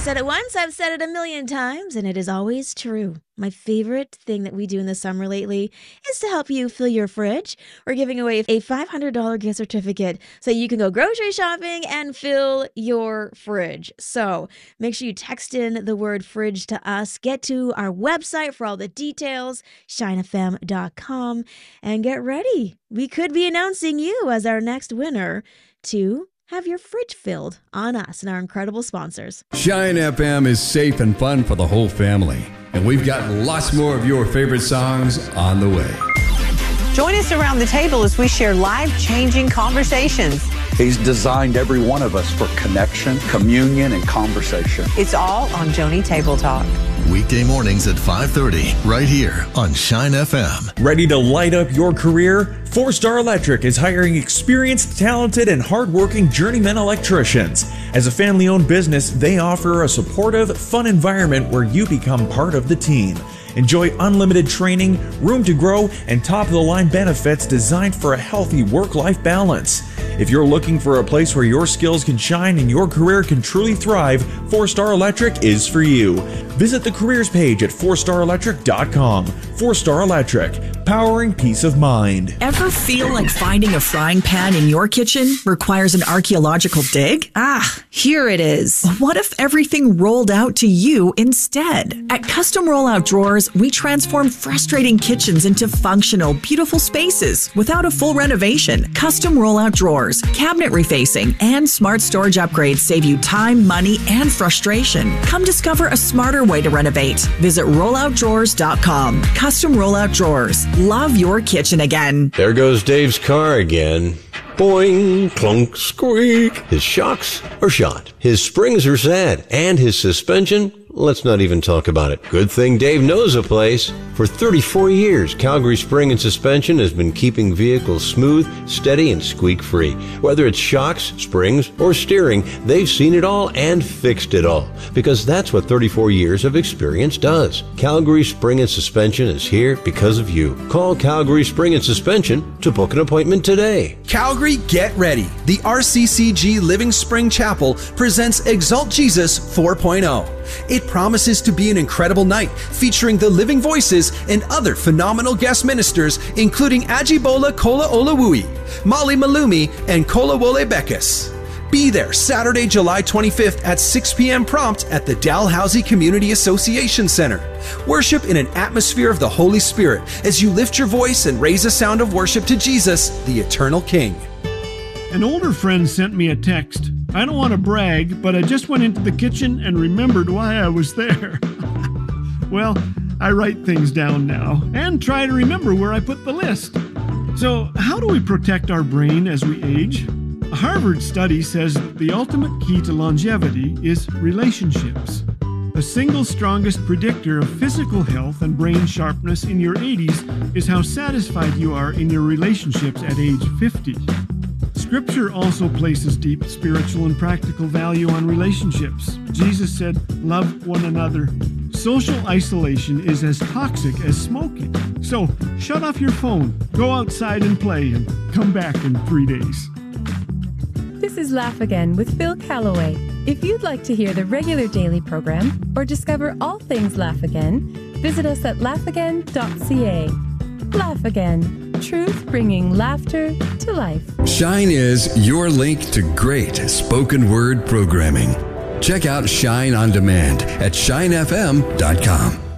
said it once, I've said it a million times, and it is always true. My favorite thing that we do in the summer lately is to help you fill your fridge. We're giving away a $500 gift certificate so you can go grocery shopping and fill your fridge. So make sure you text in the word fridge to us. Get to our website for all the details, shinefm.com, and get ready. We could be announcing you as our next winner to have your fridge filled on us and our incredible sponsors. Shine FM is safe and fun for the whole family. And we've got lots more of your favorite songs on the way. Join us around the table as we share life-changing conversations. He's designed every one of us for connection, communion, and conversation. It's all on Joni Table Talk. Weekday mornings at 5:30, right here on Shine FM. Ready to light up your career? 4-Star Electric is hiring experienced, talented, and hardworking journeyman electricians. As a family-owned business, they offer a supportive, fun environment where you become part of the team. Enjoy unlimited training, room to grow, and top-of-the-line benefits designed for a healthy work-life balance. If you're looking for a place where your skills can shine and your career can truly thrive, 4-Star Electric is for you. Visit the careers page at 4starelectric.com. 4-Star Electric, powering peace of mind. Ever feel like finding a frying pan in your kitchen requires an archaeological dig? Here it is. What if everything rolled out to you instead? At Custom Rollout Drawers, we transform frustrating kitchens into functional, beautiful spaces without a full renovation. Custom Rollout Drawers, cabinet refacing, and smart storage upgrades save you time, money, and frustration. Come discover a smarter way to renovate. Visit rolloutdrawers.com. Custom Rollout Drawers. Love your kitchen again. There goes Dave's car again. Boing, clunk, squeak. His shocks are shot. His springs are sad. And his suspension, let's not even talk about it. Good thing Dave knows a place. For 34 years, Calgary Spring and Suspension has been keeping vehicles smooth, steady, and squeak-free. Whether it's shocks, springs, or steering, they've seen it all and fixed it all. Because that's what 34 years of experience does. Calgary Spring and Suspension is here because of you. Call Calgary Spring and Suspension to book an appointment today. Calgary, get ready. The RCCG Living Spring Chapel presents Exalt Jesus 4.0. It promises to be an incredible night featuring the living voices and other phenomenal guest ministers, including Ajibola Kola Olawui, Molly Malumi, and Kola Wole Bekas. Be there Saturday, July 25th at 6 p.m. prompt at the Dalhousie Community Association Center. Worship in an atmosphere of the Holy Spirit as you lift your voice and raise a sound of worship to Jesus, the eternal King. An older friend sent me a text. I don't want to brag, but I just went into the kitchen and remembered why I was there. Well, I write things down now and try to remember where I put the list. So, how do we protect our brain as we age? A Harvard study says that the ultimate key to longevity is relationships. The single strongest predictor of physical health and brain sharpness in your 80s is how satisfied you are in your relationships at age 50. Scripture also places deep spiritual and practical value on relationships. Jesus said, "Love one another." Social isolation is as toxic as smoking. So, shut off your phone, go outside and play, and come back in 3 days. This is Laugh Again with Phil Callaway. If you'd like to hear the regular daily program or discover all things Laugh Again, visit us at laughagain.ca. Laugh Again. Truth bringing laughter to life. Shine is your link to great spoken word programming. Check out Shine on Demand at shinefm.com.